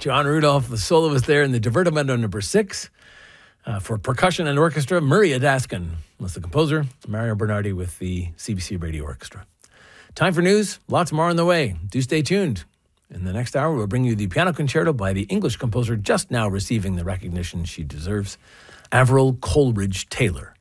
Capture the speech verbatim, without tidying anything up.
John Rudolph, the soloist there in the Divertimento number six. Uh, for percussion and orchestra, Murray Adaskin was the composer. Mario Bernardi with the C B C Radio Orchestra. Time for news. Lots more on the way. Do stay tuned. In the next hour, we'll bring you the piano concerto by the English composer just now receiving the recognition she deserves, Avril Coleridge Taylor.